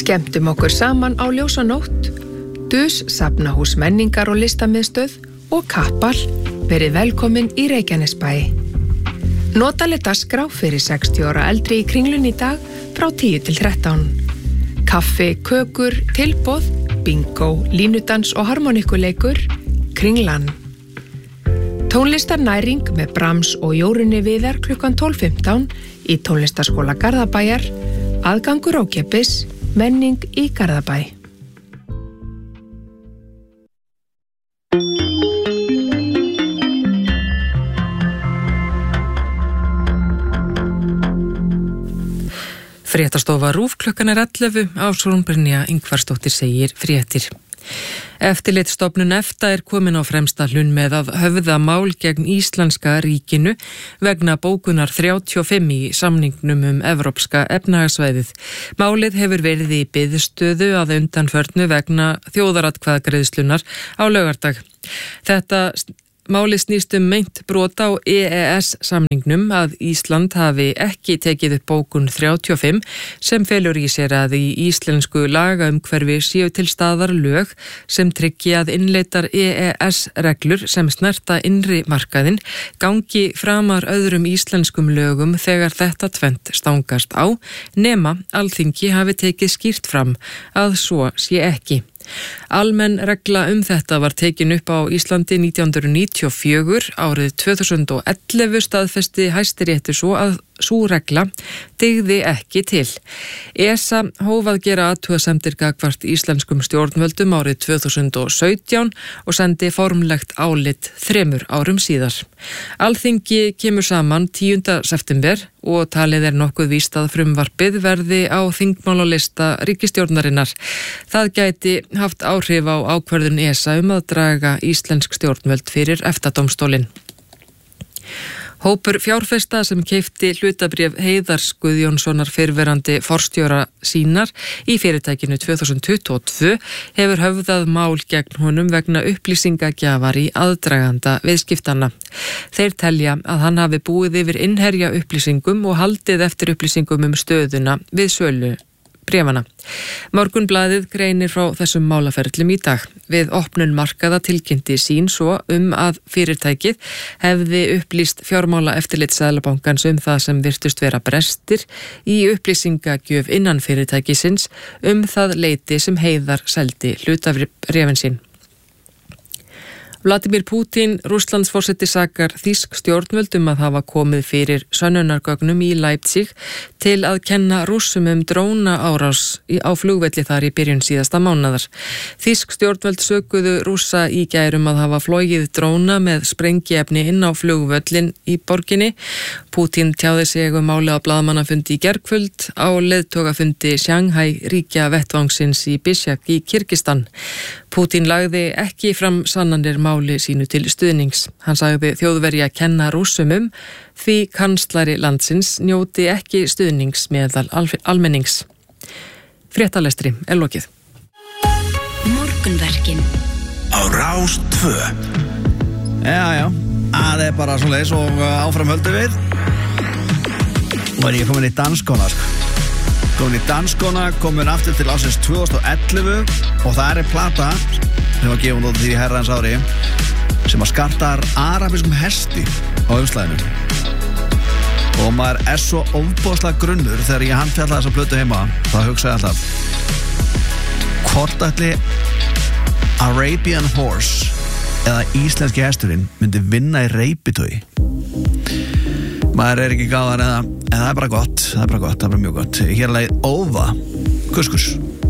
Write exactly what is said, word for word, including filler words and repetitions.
Skemmtum okkur saman á ljósanótt, Dus safnahús menningar og listamiðstöð og Kappal verið velkomin í Reykjanesbæ. Notaleg dagskrá fyrir sextíu ára eldri í Kringlunni í dag frá tíu til þrettán. Kaffi, kökur, tilboð, bingo, línudans og harmonikuleikur, Kringlan. Tónlistarnæring með Brahms og Jórunni Viðar klukkan tólf fimmtán í Tónlistarskóla Garðabæjar, aðgangur ókeypis, menning í Garðabæ. Fréttastofa RÚV klukkan er ellefu, Ásrún Brynja Ingvarsdóttir segir fréttir. Eftirlitsstofnun EFTA er komin á fremsta hlunn með að höfða mál gegn íslenska ríkinu vegna bókunar þrjátíu og fimm í samningnum um Evrópska efnahagssvæðið. Málið hefur verið í biðstöðu að undanförnu vegna þjóðaratkvæðagreiðslunar á laugardag. Þetta Máli snýst um meint brot á E E S-samningnum að Ísland hafi ekki tekið upp bókun þrjátíu og fimm sem felur í sér að í íslensku lagaumhverfi séu til staðar lög sem tryggi að innleiddar E E S-reglur sem snerta innri markaðinn gangi framar öðrum íslenskum lögum þegar þetta tvennt stangast á, nema Alþingi hafi tekið skýrt fram að svo sé ekki. Almenn regla um þetta var tekin upp á Íslandi nítján hundruð níutíu og fjögur, árið tvö þúsund og ellefu staðfesti Hæstiréttur svo að sú regla dygði ekki til. ESA hóf að gera athugasemdir gagnvart íslenskum stjórnvöldum árið tvö þúsund og sautján og sendi formlegt álit þremur árum síðar. Alþingi kemur saman tíunda september og talið er nokkuð víst að frumvarpið verði á þingmálalista ríkisstjórnarinnar. Það gæti haft áhrif á ákvörðun ESA um að draga íslensk stjórnvöld fyrir EFTA-dómstólinn. Hópur fjárfesta sem keypti hlutabréf Heiðars Guðjónssonar fyrrverandi forstjóra sínar í fyrirtækinu tvö þúsund tuttugu og tvö hefur höfðað mál gegn honum vegna upplýsingagjafar í aðdraganda viðskiptanna. Þeir telja að hann hafi búið yfir innherja upplýsingum og haldið eftir upplýsingum um stöðuna við sölu bréfana. Morgunblaðið greinir frá þessum málaferlum í dag. Við opnun markaða tilkynnti sín svo um að fyrirtækið hefði upplýst fjármála eftirlit Seðlabankans um það sem virtust vera brestir í upplýsingagjöf innan fyrirtækisins um það leyti sem Heiðar seldi hlutabréfin sín. Vladimir Putin, Rússlandsforseti sakar þýsk stjórnvöldum að hafa komið fyrir sönnunargögnum í Leipzig til að kenna Rússum um drónaárás á flugvelli þar í byrjun síðasta mánaðar. Þýsk stjórnvöld sökuðu Rússa í gærum að hafa flogið dróna með sprengiefni inn á flugvöllin í borginni. Putin tjáði sig um málið á blaðamannafundi í gærkvöld á leiðtogafundi Shanghai ríkja vettvangsins í Bishkek í Kirgistan. Putin lagði ekki fram sannanir máli sínu til stuðnings. Hann sagði Þjóðverja að kenna Rússum um því kanslari landsins njóti ekki stuðnings meðal almennings. Fréttalestri er lokið. Morgunverkin á Rás tvö. Já, já, það er bara svona leis og áfram höldum við. Og er ég komin í danskona, sko. Komin í danskona, komin aftur til ásins tvö þúsund og ellefu og það er plata sem var gefin út því herrans ári sem að skartar arabískum hesti á umslaginu. Og maður er svo ofboðslega grunnur þegar ég handfjalla þessa plötu heima, það hugsaði alltaf hvort ætli Arabian Horse eða íslenski hesturinn myndi vinna í reipitogi. Maður er ekki gáðar eða, en það er bara gott, það er bara gott, það er bara mjög gott. Hér er lagið Óva, Kuskus.